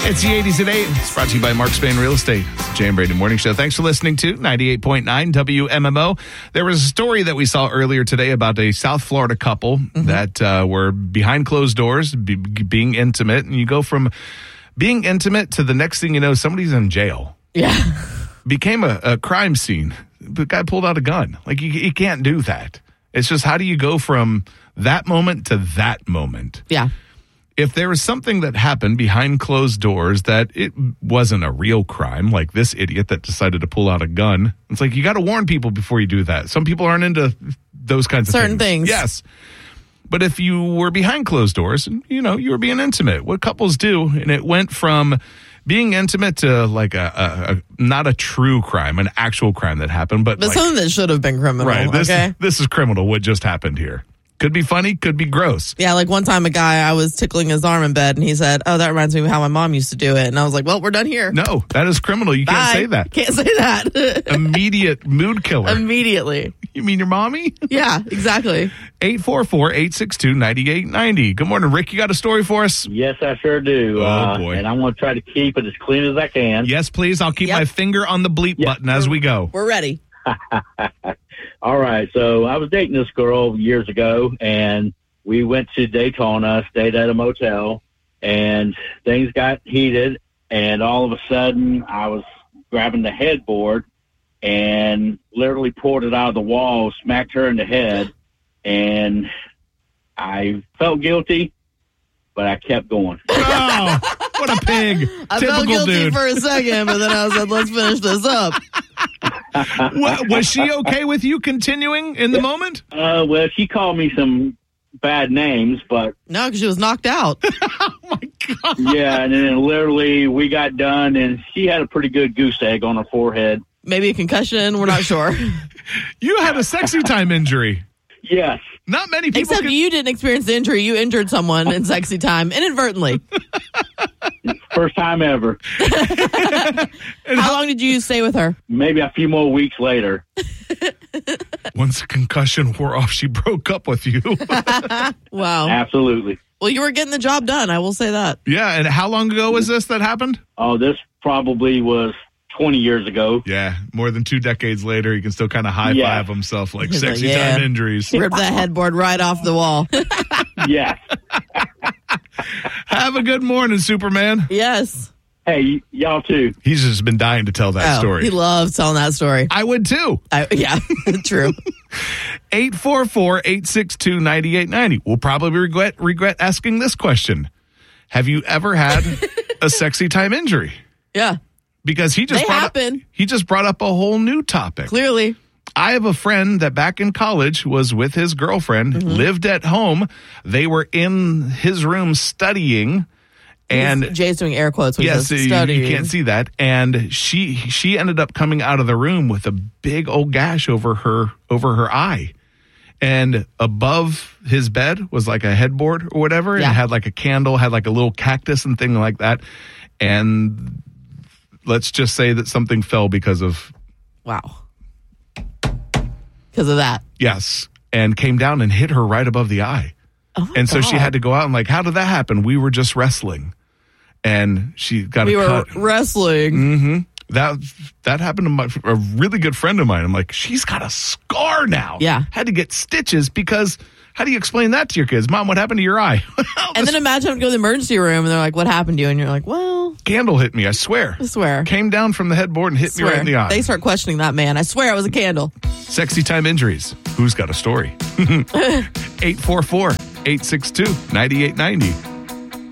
It's the 80s at 8. It's brought to you by Mark Spain Real Estate. It's the Jay and Brady Morning Show. Thanks for listening to 98.9 WMMO. There was a story that we saw earlier today about a South Florida couple that were behind closed doors, being intimate. And you go from being intimate to the next thing you know, somebody's in jail. Yeah. Became a crime scene. The guy pulled out a gun. Like, you can't do that. It's just, how do you go from that moment to that moment? Yeah. If there was something that happened behind closed doors that it wasn't a real crime, like this idiot that decided to pull out a gun, it's like, you got to warn people before you do that. Some people aren't into those kinds of certain things. Yes. But if you were behind closed doors and, you were being intimate, what couples do, and it went from being intimate to like a not a true crime, an actual crime that happened, but like, something that should have been criminal. Right. Okay. This is criminal, what just happened here. Could be funny, could be gross. Yeah, like one time a guy, I was tickling his arm in bed, and he said, "Oh, that reminds me of how my mom used to do it." And I was like, well, we're done here. No, that is criminal. You can't say that. Can't say that. Immediate mood killer. Immediately. You mean your mommy? Yeah, exactly. 844-862-9890. Good morning, Rick. You got a story for us? Yes, I sure do. Oh, boy. And I'm going to try to keep it as clean as I can. Yes, please. I'll keep my finger on the bleep button as we go. We're ready. All right. So I was dating this girl years ago, and we went to Daytona, stayed at a motel, and things got heated. And all of a sudden, I was grabbing the headboard and literally pulled it out of the wall, smacked her in the head. And I felt guilty, but I kept going. Oh, what a pig. I Typical felt guilty dude. for a second, but then I was like, let's finish this up. Was she okay with you continuing in the moment? Well, she called me some bad names, but... No, because she was knocked out. Oh, my God. Yeah, and then literally we got done, and she had a pretty good goose egg on her forehead. Maybe a concussion. We're not sure. You had a sexy time injury. Yes. Not many people Except you didn't experience the injury. You injured someone in sexy time, inadvertently. First time ever. How long did you stay with her? Maybe a few more weeks later. Once the concussion wore off, she broke up with you. Wow. Absolutely. Well, you were getting the job done. I will say that. Yeah, and how long ago was this that happened? Oh, this probably was 20 years ago. Yeah, more than 2 decades later, he can still kind of high-five himself like He's sexy like, time injuries. Rip that headboard right off the wall. Yes. Have a good morning, Superman. Yes. Hey, y'all too. He's just been dying to tell that story. He loves telling that story. I would too. Yeah, true. 844-862-9890. We'll probably regret asking this question. Have you ever had a sexy time injury? Yeah. Because he just brought up a whole new topic. Clearly. I have a friend that back in college was with his girlfriend, lived at home. They were in his room studying. And Jay's doing air quotes when he says studying. You can't see that. And she ended up coming out of the room with a big old gash over her eye. And above his bed was like a headboard or whatever. And it had like a candle, had like a little cactus and thing like that. And let's just say that something fell because of... Wow. Because of that. Yes. And came down and hit her right above the eye. Oh my and so God. she had to go out and like, how did that happen? We were just wrestling. And she got a cut. We were wrestling. Mm-hmm. That happened to a really good friend of mine. I'm like, she's got a scar now. Yeah. Had to get stitches because... How do you explain that to your kids? Mom, what happened to your eye? And then imagine having to go to the emergency room and they're like, what happened to you? And you're like, well... Candle hit me, I swear. I swear. Came down from the headboard and hit me right in the eye. They start questioning that man. I swear it was a candle. Sexy time injuries. Who's got a story? 844-862-9890.